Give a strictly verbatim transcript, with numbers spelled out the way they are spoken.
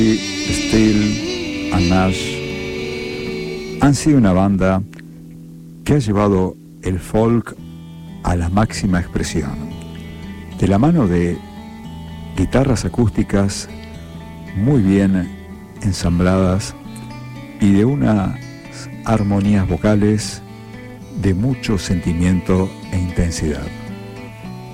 Steele and Nash han sido una banda que ha llevado el folk a la máxima expresión, de la mano de guitarras acústicas muy bien ensambladas y de unas armonías vocales de mucho sentimiento e intensidad.